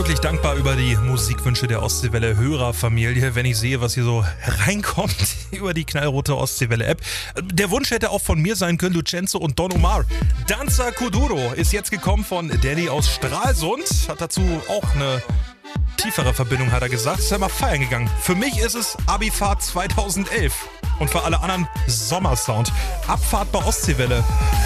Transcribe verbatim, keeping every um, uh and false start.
wirklich dankbar über die Musikwünsche der Ostseewelle-Hörerfamilie, wenn ich sehe, was hier so reinkommt über die knallrote Ostseewelle-App. Der Wunsch hätte auch von mir sein können, Lucenzo und Don Omar. Danza Kuduro ist jetzt gekommen von Danny aus Stralsund, hat dazu auch eine tiefere Verbindung, hat er gesagt. Ist ja mal feiern gegangen. Für mich ist es Abifahrt zweitausendelf und für alle anderen Sommersound. Abfahrt bei Ostseewelle.